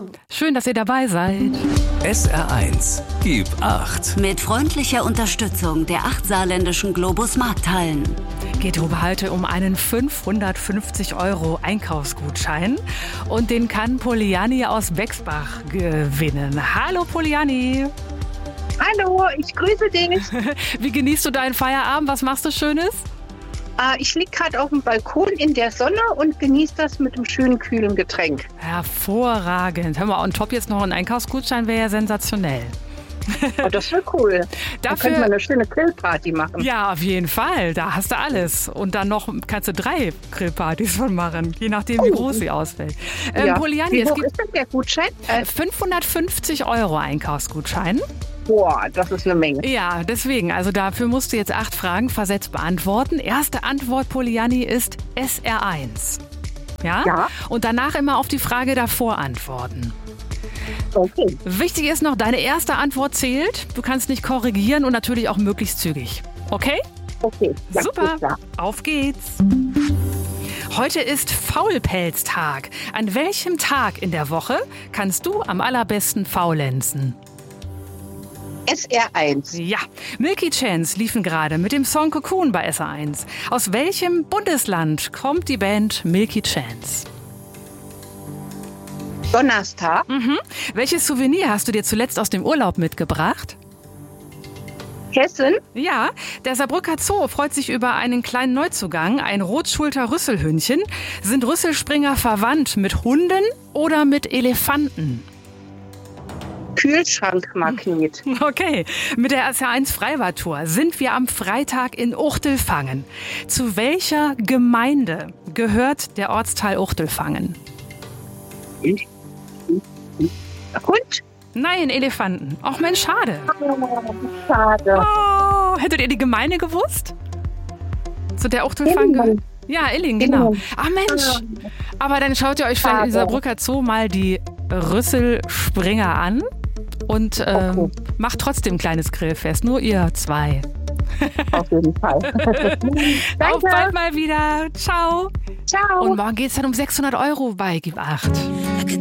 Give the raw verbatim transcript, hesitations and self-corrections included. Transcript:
Schön, dass ihr dabei seid. S R eins, gib acht. Mit freundlicher Unterstützung der acht saarländischen Globus Markthallen. Geht heute um einen fünfhundertfünfzig Euro Einkaufsgutschein und den kann Poliani aus Bexbach gewinnen. Hallo Poliani. Hallo, ich grüße dich. Wie genießt du deinen Feierabend? Was machst du Schönes? Äh, ich liege gerade auf dem Balkon in der Sonne und genieße das mit einem schönen, kühlen Getränk. Hervorragend. Hör mal, on top jetzt noch ein Einkaufsgutschein wäre ja sensationell. Oh, das wäre cool. Dafür, da könnte man eine schöne Grillparty machen. Ja, auf jeden Fall. Da hast du alles. Und dann noch kannst du drei Grillpartys von machen, je nachdem, wie oh. groß sie ausfällt. Ähm, ja. Poliani, wie es hoch gibt ist denn der Gutschein? Äh, fünfhundertfünfzig Euro Einkaufsgutschein. Boah, das ist eine Menge. Ja, deswegen. Also dafür musst du jetzt acht Fragen versetzt beantworten. Erste Antwort, Poliani, ist S R eins. Ja? Ja. Und danach immer auf die Frage davor antworten. Okay. Wichtig ist noch, deine erste Antwort zählt. Du kannst nicht korrigieren und natürlich auch möglichst zügig. Okay? Okay. Ja, super. Auf geht's. Heute ist Faulpelztag. An welchem Tag in der Woche kannst du am allerbesten faulenzen? S R eins. Ja, Milky Chance liefen gerade mit dem Song Cocoon bei S R eins. Aus welchem Bundesland kommt die Band Milky Chance? Donnerstag. Mhm. Welches Souvenir hast du dir zuletzt aus dem Urlaub mitgebracht? Hessen. Ja, der Saarbrücker Zoo freut sich über einen kleinen Neuzugang, ein Rotschulter-Rüsselhündchen. Sind Rüsselspringer verwandt mit Hunden oder mit Elefanten? Kühlschrankmagnet. Okay, mit der S R eins Freibad-Tour sind wir am Freitag in Uchtelfangen. Zu welcher Gemeinde gehört der Ortsteil Uchtelfangen? Hund? Nein, Elefanten. Ach Mensch, schade. Oh, schade. Oh, hättet ihr die Gemeinde gewusst? Zu der Uchtelfangen gehört? Ja, Illingen, genau. Ach Mensch. Aber dann schaut ihr euch vielleicht in Saarbrücker Zoo mal die Rüsselspringer an und ähm, okay. macht trotzdem ein kleines Grillfest. Nur ihr zwei. Auf jeden Fall. Auf bald mal wieder. Ciao. Ciao. Und morgen geht es dann um sechshundert Euro bei Gib acht.